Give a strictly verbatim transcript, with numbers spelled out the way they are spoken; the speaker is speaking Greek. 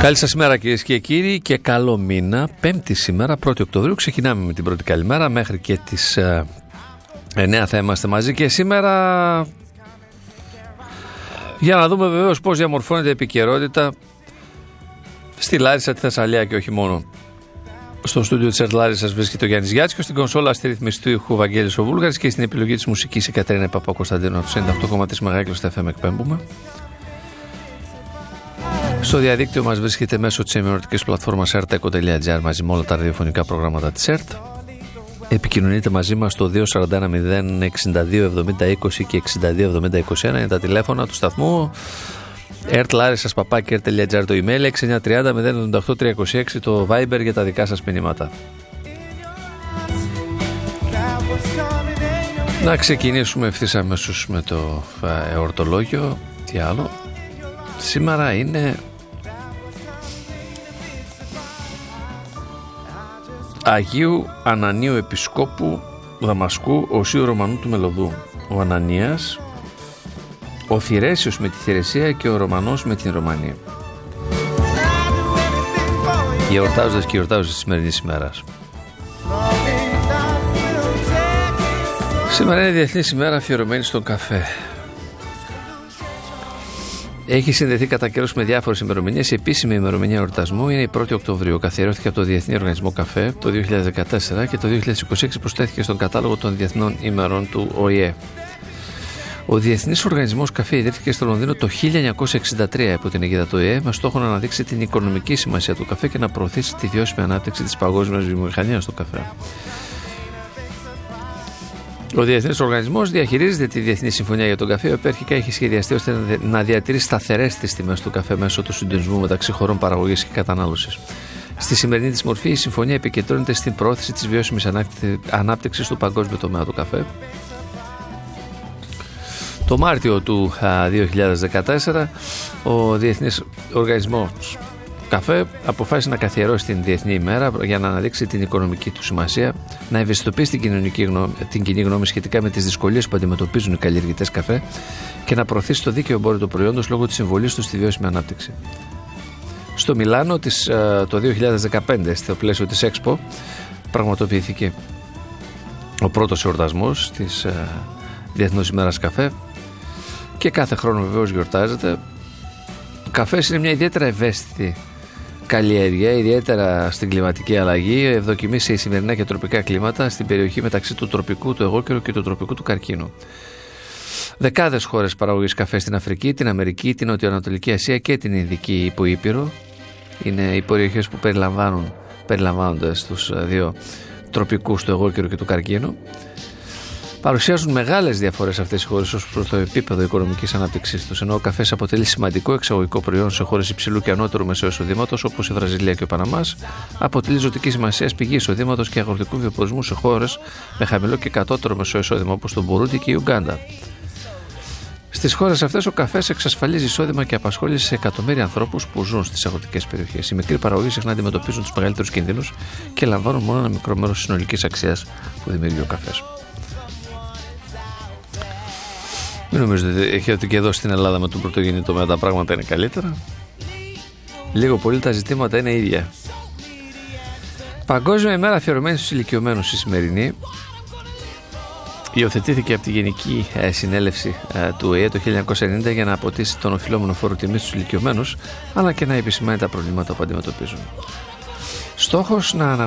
Καλή σας ημέρα κυρίες και κύριοι και καλό μήνα. Πέμπτη σήμερα, πρώτη Οκτωβρίου. Ξεκινάμε με την πρώτη καλημέρα. Μέχρι και τις ε, εννιά θα είμαστε μαζί και σήμερα για να δούμε βεβαίως πώς διαμορφώνεται η επικαιρότητα στη Λάρισα, τη Θεσσαλία και όχι μόνο. Στο στούντιο της ΕΡΤ Λάρισσας βρίσκεται ο Γιάννης Γιάτσικος, στην κονσόλα στη ρύθμιση του ήχου Βαγγέλης ο Βούλγαρης και στην επιλογή της μουσικής η Κατερίνα Παπακοσταντίνου από ενενήντα οκτώ κόμμα τρία Μεγάκυκλος εφ εμ εκπέμπουμε. Στο διαδίκτυο μας βρίσκεται μέσω της ενημερωτικής πλατφόρμας ερτέκο τελεία τζι άρ μαζί με όλα τα ραδιοφωνικά προγράμματα της ΕΡΤ. Επικοινωνείτε μαζί μας στο δύο τέσσερα ένα μηδέν εξήντα δύο εβδομήντα είκοσι και εξήντα δύο εβδομήντα είκοσι ένα είναι τα τηλέφωνα του σταθμού. ΕΡΤ Λάρισσας παπάκι ερτ τελεία τζι άρ το email, έξι εννιά τριάντα μηδέν εβδομήντα οκτώ τριακόσια είκοσι έξι το Viber για τα δικά σας μηνύματα. Να ξεκινήσουμε ευθύς αμέσως με το εορτολόγιο. Τι άλλο. Σήμερα είναι Αγίου Ανανίου Επισκόπου Δαμασκού Οσίου Ρωμανού του Μελωδού. Ο Ανανίας, ο Θηρέσιος με τη Θηρεσία και ο Ρωμανός με την Ρωμανία. Οι εορτάζοντες και οι εορτάζοντες της σημερινής ημέρας. Σήμερα είναι Διεθνής ημέρα αφιερωμένη στον καφέ. Έχει συνδεθεί κατά καιρός με διάφορες ημερομηνίες. Η επίσημη ημερομηνία εορτασμού είναι η πρώτη Οκτωβρίου. Καθιερώθηκε από το Διεθνή Οργανισμό Καφέ το δύο χιλιάδες δεκατέσσερα και το δύο χιλιάδες είκοσι έξι προσθέθηκε στον κατάλογο των διεθνών ημερών του Ο Η Ε. Ο Διεθνής Οργανισμός Καφέ ιδρύθηκε στο Λονδίνο το χίλια εννιακόσια εξήντα τρία υπό την αιγίδα του Ο Η Ε με στόχο να αναδείξει την οικονομική σημασία του καφέ και να προωθήσει τη βιώσιμη ανάπτυξη της παγκόσμιας βιομηχανίας του καφέ. Ο Διεθνής Οργανισμός διαχειρίζεται τη Διεθνή Συμφωνία για τον Καφέ, η οποία αρχικά έχει σχεδιαστεί ώστε να διατηρεί σταθερές τις τιμές του καφέ μέσω του συντονισμού μεταξύ χωρών παραγωγής και κατανάλωσης. Στη σημερινή της μορφή, η συμφωνία επικεντρώνεται στην πρόθεση της βιώσιμης ανάπτυξης του παγκόσμιου τομέα του καφέ. Το Μάρτιο του δύο χιλιάδες δεκατέσσερα, ο Διεθνής Οργανισμός Καφέ αποφάσισε να καθιερώσει την Διεθνή ημέρα για να αναδείξει την οικονομική του σημασία, να ευαισθητοποιήσει την, κοινωνική γνώμη, την κοινή γνώμη σχετικά με τις δυσκολίες που αντιμετωπίζουν οι καλλιεργητές καφέ και να προωθήσει το δίκαιο εμπόριο του προϊόντος λόγω της συμβολής του στη βιώσιμη ανάπτυξη. Στο Μιλάνο της, το δύο χιλιάδες δεκαπέντε, στο πλαίσιο της Expo, πραγματοποιήθηκε ο πρώτος εορτασμός της Διεθνούς ημέρας καφέ και κάθε χρόνο βεβαίως γιορτάζεται. Ο καφές είναι μια ιδιαίτερα ευαίσθητη καλλιέργεια, ιδιαίτερα στην κλιματική αλλαγή. Ευδοκιμεί σε σημερινά και τροπικά κλίματα στην περιοχή μεταξύ του τροπικού του εγώκερου και του τροπικού του καρκίνου. Δεκάδες χώρες παραγωγής καφέ στην Αφρική, την Αμερική, την Νοτιοανατολική Ασία και την Ινδική υποήπειρο είναι οι περιοχές που περιλαμβάνουν, περιλαμβάνονται στους δύο τροπικούς του εγώκερου και του καρκίνου. Παρουσιάζουν μεγάλες διαφορές αυτές οι χώρες ως προς το επίπεδο οικονομικής ανάπτυξής τους, ενώ ο καφές αποτελεί σημαντικό εξαγωγικό προϊόν σε χώρες υψηλού και ανώτερου μεσαίου εισοδήματος όπως η Βραζιλία και ο Παναμάς, αποτελεί ζωτική σημασία πηγή εισοδήματος και αγροτικού βιοπορισμού σε χώρες με χαμηλό και κατώτερο μεσαίο εισόδημα όπως το Μπουρούντι και η Ουγκάντα. Στις χώρες αυτές ο καφές εξασφαλίζει εισόδημα και απασχόληση σε εκατομμύρια ανθρώπους που ζουν στις αγροτικές περιοχές. Οι μικροί παραγωγοί συχνά αντιμετωπίζουν τους μεγαλύτερους κινδύνους και λαμβάνουν μόνο ένα μικρό μέρος της συνολικής αξίας που δημιουργεί ο καφές. Μην νομίζετε ότι και εδώ στην Ελλάδα με τον πρωτογενή τομέα τα πράγματα είναι καλύτερα. Λίγο πολύ τα ζητήματα είναι ίδια. Παγκόσμια ημέρα αφιερωμένη στους ηλικιωμένους η σημερινή. Υιοθετήθηκε από τη Γενική Συνέλευση του Ο Η Ε το χίλια εννιακόσια ενενήντα για να αποτίσει τον οφειλόμενο φόρο τιμής στους ηλικιωμένους, αλλά και να επισημάνει τα προβλήματα που αντιμετωπίζουν. Στόχος να